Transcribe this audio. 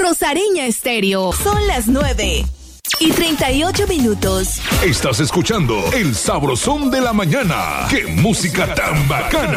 Rosareña Estéreo. Son las 9:38. Estás escuchando El Sabrosón de la Mañana. ¡Qué música tan bacana!